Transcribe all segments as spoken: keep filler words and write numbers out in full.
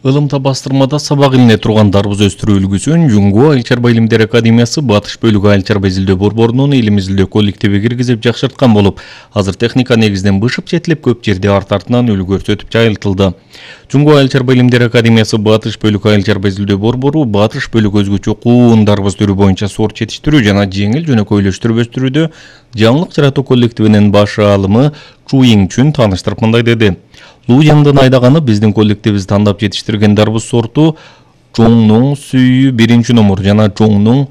Ылымта бастырмада сабак илине турган дарбыз өстүрүү үлгүсүн Жуңгу Айыл чарба илимдер академиясы Батыш бөлүгү айыл чарба изилдөө борборунун илим изилдөө коллективи киргизип жакшырткан болуп, азыр техника негизинен бышып жетилип көп жерде арт артынан үлгү көрсөтүп жайылтылды. Жуңгу Айыл чарба илимдер академиясы Батыш бөлүгү айыл чарба изилдөө борбору Батыш бөлүгү өзгөчө куун дарбыз түрү боюнча сорт жетиштирүү жана жеңил жөнөкөйлөштүрүп өстүрүүдө жаңылык жаратуу коллективинин баш аалымы Чу Иңчүн тааныштырып мындай деди. Луу жаңдын айдаганы биздин коллективибиз тандап жетиштирген дарбыз сорту Чоңнуң сүйү биринчи номер жана Чоңнуң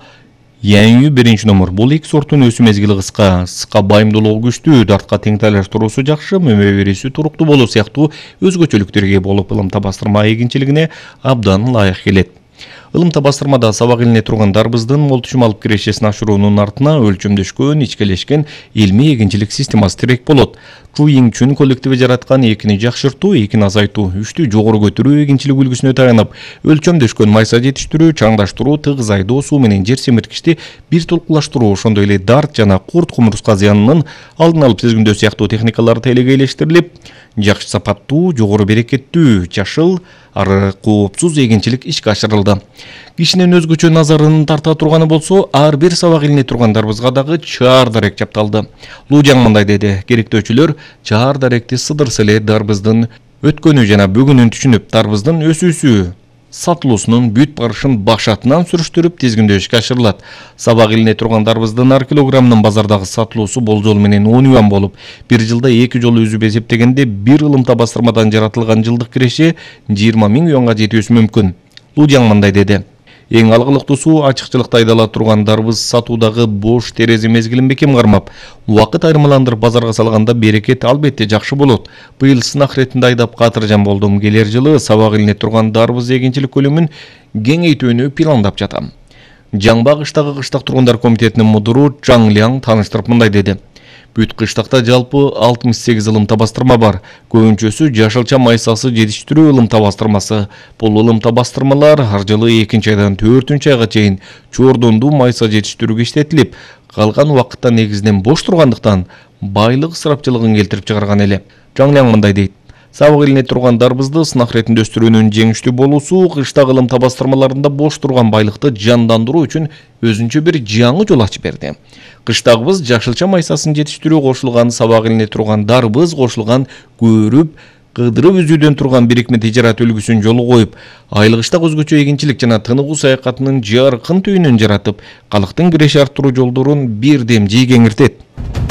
Яңю биринчи номер. Бул эки сорттун өсүү мезгили кыска, ысыкка байымдуулугу күчтүү, дартка тең тайлаштыруусу жакшы, мөмө берүүсү туруктуу болуу сыяктуу өзгөчөлүктөргө болуп, ылымта бастырма эгинчилигине абдан ылайык келет. Ылымта бастырмада сабак илине турган дарбыздын молтушум алып кирешесин ашыруунун артына өлчөмдөшкөн, ичкелешкен илмий эгинчилик системасы тирек болот. Чу Иңчүн коллективи жараткан экини жакшыртуу, экини азайтуу, үчтү жогору көтөрүү эгинчилик үлгүсүнө таянып, өлчөмдөшкөн майса жетиштирүү, чаңдаштыруу, тыгыз айдоо, суу менен жер семирткичти бир толкулаштыруу, ошондой эле дарт жана курт кумурска зыянынын алдын алып сезгиндөө сыяктуу техникалар телегейлештирилип, жакшы сапаттуу, жогору берекеттүү, жашыл, ары коопсуз эгинчилик ишке ашырылды. Кишинин өзгөчө назарын тарта турганы болсо, ар бир сабак илине турган дарбызга дагы чаар дарек чапталды. Луу жаң мындай деди: керектөөчүлөр чаар даректи сыдырса эле дарбыздын өткөнү жана бүгүнүн түшүнүп, дарбыздын өсүүсү, сатылуусунун бүт барышын башатынан сүрүштүрүп тизгиндөө ишке ашырылат. Сабак илине турган дарбыздын ар килограммынын базардагы сатылуусу болжол менен он юан болуп, бир жылда эки жолу үзүп эсептегенде бир ылымта бастырмадан жаратылган жылдык киреше жыйырма миң юанга жетүүсү мүмкүн. Луу жаң мындай деди: эң алгылыктуусу ачыкчылыкта айдала турган дарбыз сатуудагы бош терезе мезгилин бекем кармап, убакыт айырмаландырып базарга салганда берекет албетте жакшы болот. Быйыл сынак иретинде айдап катыржан болдум. Келер жылы сабак илине турган дарбыз эгинчилик көлөмүн кеңейтүүнү пландап жатам. Жаңба кыштагы кыштак тургундар комитетинин мудуру Чаң Ляң тааныштырып мындай деди: бүт кыштакта жалпы алтымыш сегиз ылымта бастырма бар. Көбүнчөсү жашылча майсасы жетиштирүү ылымта бастырмасы. Бул ылымта бастырмалар ар жылы экинчи айдан төртүнчү айга чейин чордондуу майса жетиштирүүгө иштетилип, калган убакытта негизинен бош тургандыктан байлык ысырапчылыгын келтирип чыгарган эле. Чаң Ляң мындай дейт: сабак илине турган дарбызды сынак иретинде өстүрүүнүн жеңиштүү болуусу кыштак ылымта бастырмаларында бош турган байлыкты жандандыруу үчүн өзүнчө бир жаңы жол ачып берди. Кыштагыбыз жашылча майсасын жетиштирүү кошулган, сабак илине турган дарбыз кошулган, көрүп, кыдырып үзүүдөн турган бирикме тижарат үлгүсүн жолу коюп, айылгыштак өзгөчө эгинчилик жана тыныгуу саякатынын жаркын түйүнүн жаратып, калктын киреше арттыруу жолдорун бирдем жий кеңиртет.